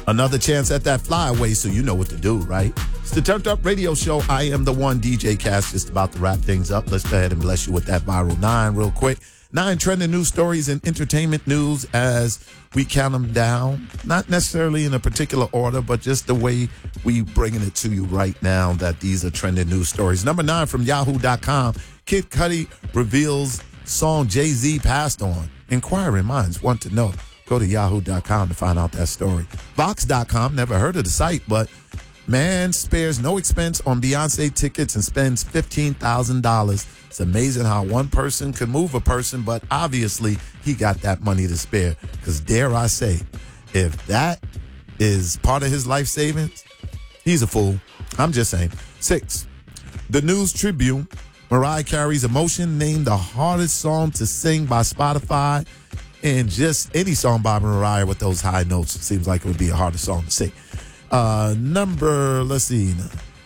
Another chance at that flyaway, so you know what to do, right? It's the Turned Up Radio Show. I am the one, DJ Cass, just about to wrap things up. Let's go ahead and bless you with that viral 9 real quick. 9 trending news stories and entertainment news as we count them down. Not necessarily in a particular order, but just the way we bringing it to you right now that these are trending news stories. Number 9 from Yahoo.com. Kid Cudi reveals song Jay-Z passed on. Inquiring minds want to know. Go to Yahoo.com to find out that story. Vox.com, never heard of the site, but man spares no expense on Beyonce tickets and spends $15,000. It's amazing how one person could move a person, but obviously he got that money to spare. Because dare I say, if that is part of his life savings, he's a fool. I'm just saying. 6, the News Tribune. Mariah Carey's Emotion named the hardest song to sing by Spotify. And just any song by Mariah with those high notes, it seems like it would be a harder song to sing. Let's see.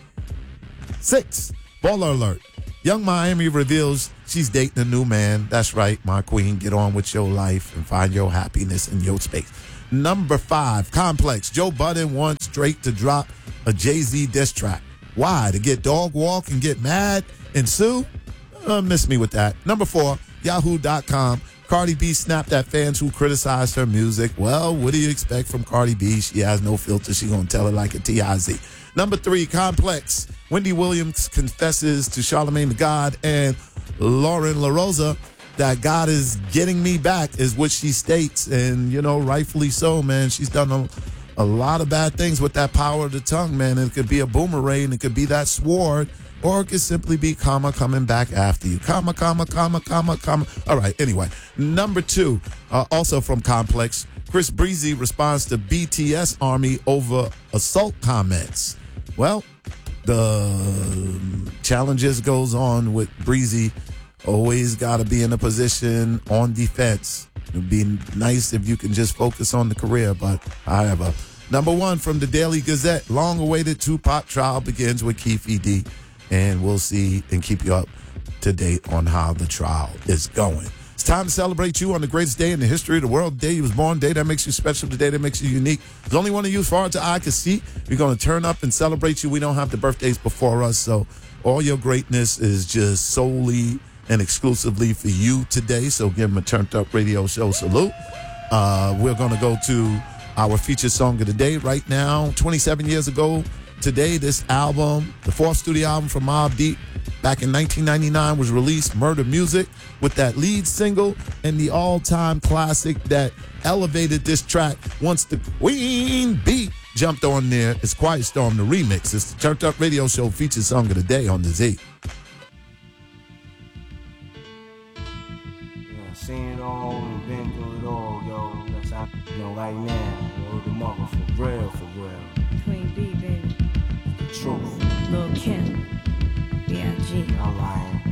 6, baller alert. Young Miami reveals she's dating a new man. That's right, my queen. Get on with your life and find your happiness in your space. Number 5, Complex. Joe Budden wants Drake to drop a Jay-Z diss track. Why? To get dog walk and get mad and sue? Miss me with that. Number 4, Yahoo.com. Cardi B snapped at fans who criticized her music. Well, what do you expect from Cardi B? She has no filter. She gonna tell it like a T.I.Z. Number 3, Complex. Wendy Williams confesses to Charlamagne the God and Lauren LaRosa that God is getting me back is what she states. And, you know, rightfully so, man. She's done a lot of bad things with that power of the tongue, man. It could be a boomerang. It could be that sword. Or it could simply be comma coming back after you. Comma, comma, comma, comma, comma. All right, anyway. Number 2, also from Complex, Chris Breezy responds to BTS Army over assault comments. Well, the challenges goes on with Breezy. Always got to be in a position on defense. It would be nice if you can just focus on the career, but however. Number 1 from the Daily Gazette, long-awaited Tupac trial begins with Keefe D. And we'll see and keep you up to date on how the trial is going. It's time to celebrate you on the greatest day in the history of the world. The day you was born, the day that makes you special, the day that makes you unique. There's only one of you as far as the eye can see. We're going to turn up and celebrate you. We don't have the birthdays before us, so all your greatness is just solely and exclusively for you today. So give them a Turned Up Radio Show salute. We're going to go to our featured song of the day right now. 27 years ago today, this album, the 4th studio album from Mobb Deep, back in 1999 was released, Murder Music, with that lead single and the all-time classic that elevated this track once the Queen Bee jumped on there. It's Quiet Storm, the remix. It's the Turned Up Radio Show featured song of the day on the Z. Yeah, seen it all and been through it all, yo. That's how, right now, yo, the mother for real, for real. Queen B, baby. Truth. Lil' Kim. B.I.G. I'm lying.